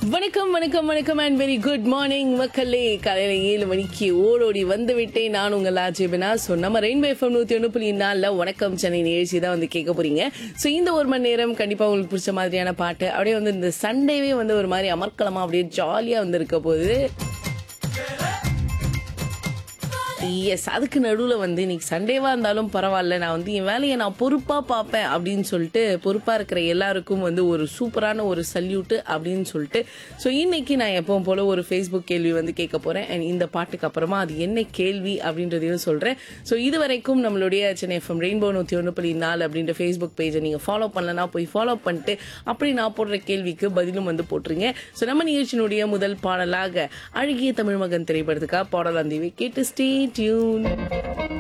வணக்கம் வணக்கம் வணக்கம் அண்ட் வெரி குட் மார்னிங் மக்களே. காலையில 7 மணிக்கு ஓடோடி வந்து விட்டேன். நான் உங்கள் ஆஜிபினா. ஸோ நம்ம ரெயின்போ எஃப்எம் 101.4 வணக்கம் சென்னை நிகழ்ச்சி தான் வந்து கேட்க போறீங்க. ஸோ இந்த ஒரு மணி நேரம் கண்டிப்பா உங்களுக்கு பிடிச்ச மாதிரியான பாட்டு அப்படியே வந்து இந்த சண்டேவே வந்து ஒரு மாதிரி அமர்க்கலமா அப்படியே ஜாலியா வந்து இருக்க போகுது. எஸ், அதுக்கு நடுவில் வந்து இன்னைக்கு சண்டேவா இருந்தாலும் பரவாயில்ல, நான் வந்து என் வேலையை நான் பொறுப்பாக பார்ப்பேன் அப்படின்னு சொல்லிட்டு பொறுப்பாக இருக்கிற எல்லாருக்கும் வந்து ஒரு சூப்பரான ஒரு சல்யூட்டு அப்படின்னு சொல்லிட்டு ஸோ இன்னைக்கு நான் எப்பவும் போல ஒரு ஃபேஸ்புக் கேள்வி வந்து கேட்க போகிறேன். அண்ட் இந்த பாட்டுக்கு அப்புறமா அது என்ன கேள்வி அப்படின்றதையும் சொல்கிறேன். ஸோ இது வரைக்கும் நம்மளுடைய சென்னை எஃப்எம் ரெயின்போ 101.4 அப்படின்ற ஃபேஸ்புக் பேஜை நீங்கள் ஃபாலோ பண்ணலன்னா போய் ஃபாலோ பண்ணிட்டு அப்படி நான் போடுற கேள்விக்கு பதிலும் வந்து போட்டுருங்க. ஸோ நம்ம நிகழ்ச்சியினுடைய முதல் பாடலாக அழகிய தமிழ் மகன் திரைப்படத்துக்காக பாடல் அந்த கேட்டு ஸ்டே டியூன்.